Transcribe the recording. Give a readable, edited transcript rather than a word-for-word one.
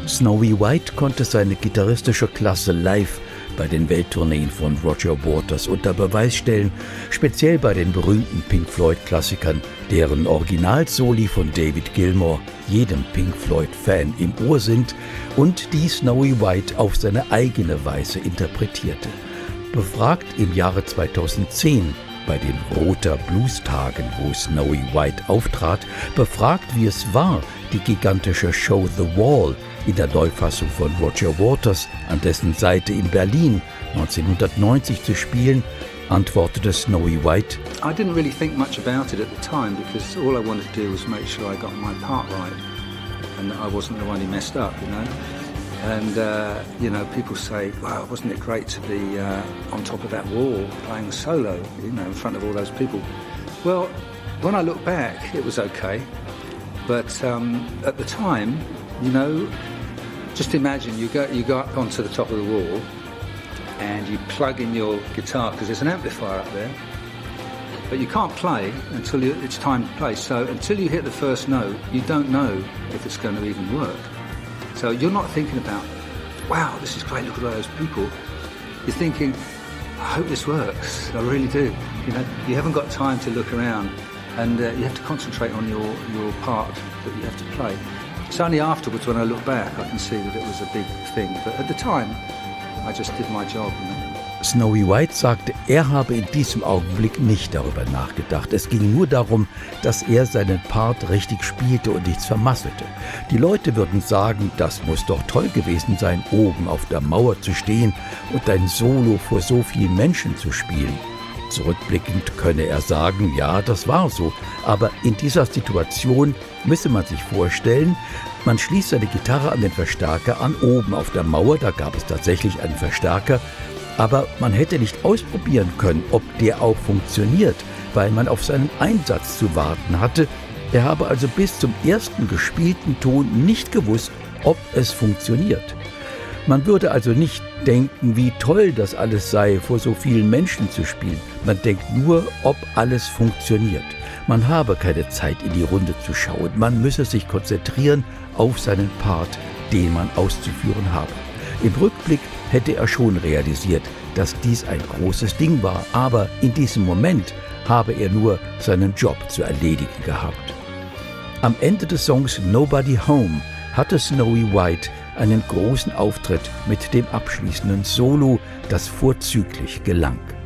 Snowy White konnte seine gitarristische Klasse live bei den Welttourneen von Roger Waters unter Beweis stellen, speziell bei den berühmten Pink Floyd-Klassikern, deren Originalsoli von David Gilmour jedem Pink Floyd-Fan im Ohr sind und die Snowy White auf seine eigene Weise interpretierte. Befragt im Jahre 2010 bei den Roter Blues-Tagen, wo Snowy White auftrat, befragt, wie es war, die gigantische Show The Wall in der Neufassung von Roger Waters an dessen Seite in Berlin 1990 zu spielen, antwortete Snowy White: I didn't really think much about it at the time because all I wanted to do was make sure I got my part right and that I wasn't the one who messed up, you know. And, people say, wow, wasn't it great to be on top of that wall playing a solo, in front of all those people. Well, when I look back, it was okay. But at the time, just imagine you go up onto the top of the wall and you plug in your guitar because there's an amplifier up there. But you can't play until it's time to play. So until you hit the first note, you don't know if it's going to even work. So you're not thinking about, wow, this is great, look at all those people. You're thinking, I hope this works, I really do. You haven't got time to look around and you have to concentrate on your part that you have to play. It's only afterwards when I look back I can see that it was a big thing. But at the time, I just did my job, Snowy White sagte, er habe in diesem Augenblick nicht darüber nachgedacht. Es ging nur darum, dass er seinen Part richtig spielte und nichts vermasselte. Die Leute würden sagen, das muss doch toll gewesen sein, oben auf der Mauer zu stehen und ein Solo vor so vielen Menschen zu spielen. Zurückblickend könne er sagen, ja, das war so. Aber in dieser Situation müsse man sich vorstellen, man schließt seine Gitarre an den Verstärker an, oben auf der Mauer, da gab es tatsächlich einen Verstärker, aber man hätte nicht ausprobieren können, ob der auch funktioniert, weil man auf seinen Einsatz zu warten hatte. Er habe also bis zum ersten gespielten Ton nicht gewusst, ob es funktioniert. Man würde also nicht denken, wie toll das alles sei, vor so vielen Menschen zu spielen. Man denkt nur, ob alles funktioniert. Man habe keine Zeit, in die Runde zu schauen. Man müsse sich konzentrieren auf seinen Part, den man auszuführen habe. Im Rückblick hätte er schon realisiert, dass dies ein großes Ding war, aber in diesem Moment habe er nur seinen Job zu erledigen gehabt. Am Ende des Songs Nobody Home hatte Snowy White einen großen Auftritt mit dem abschließenden Solo, das vorzüglich gelang.